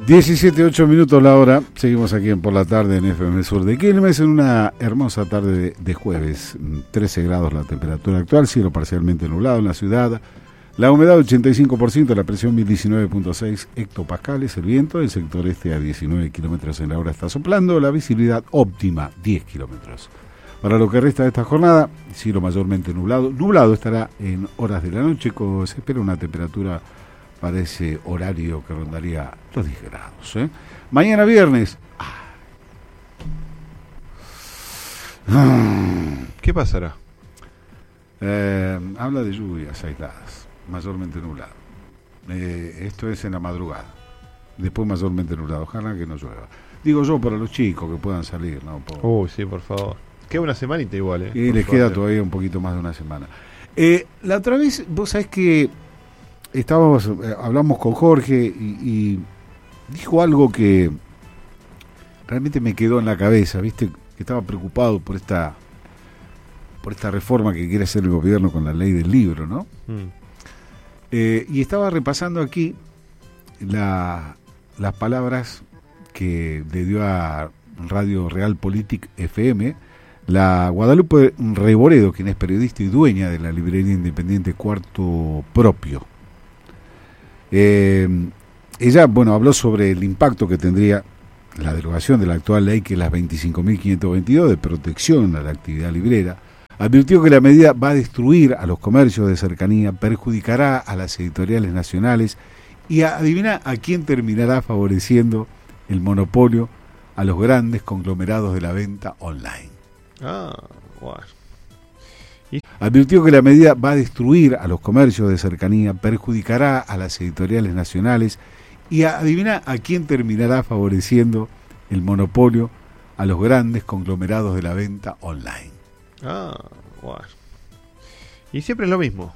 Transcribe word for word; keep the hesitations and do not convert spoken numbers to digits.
diecisiete, ocho minutos la hora. Seguimos aquí en Por la Tarde en F M Sur de Quilmes en una hermosa tarde de, de jueves. trece grados la temperatura actual, cielo parcialmente nublado en la ciudad. La humedad ochenta y cinco por ciento, la presión mil diecinueve punto seis hectopascales, el viento del sector este a diecinueve kilómetros en la hora está soplando, la visibilidad óptima diez kilómetros. Para lo que resta de esta jornada, cielo mayormente nublado. Nublado estará en horas de la noche, con, se espera una temperatura para ese horario que rondaría los diez grados. ¿eh? Mañana viernes. Ah. ¿Qué pasará? Eh, habla de lluvias aisladas, mayormente nublado. Eh, esto es en la madrugada. Después mayormente nublado. Ojalá que no llueva. Digo yo para los chicos que puedan salir, ¿no? Por... Uy, sí, por favor. Queda una semanita igual, ¿eh? Y les queda todavía un poquito más de una semana. Eh, la otra vez, vos sabés que estábamos, eh, hablamos con Jorge y, y dijo algo que realmente me quedó en la cabeza, ¿viste? Que estaba preocupado por esta por esta reforma que quiere hacer el gobierno con la ley del libro, ¿no? Mm. Eh, y estaba repasando aquí la, las palabras que le dio a Radio Realpolitik F M la Guadalupe Reboredo, quien es periodista y dueña de la librería independiente Cuarto Propio. Eh, ella, bueno, habló sobre el impacto que tendría la derogación de la actual ley, que es la veinticinco mil quinientos veintidós de protección a la actividad librera. Advirtió que la medida va a destruir a los comercios de cercanía, perjudicará a las editoriales nacionales y adivina a quién terminará favoreciendo el monopolio, a los grandes conglomerados de la venta online. Ah, bueno. ¿Y? Advirtió que la medida va a destruir a los comercios de cercanía, perjudicará a las editoriales nacionales y adivina a quién terminará favoreciendo el monopolio, a los grandes conglomerados de la venta online. Ah, bueno. Y siempre es lo mismo.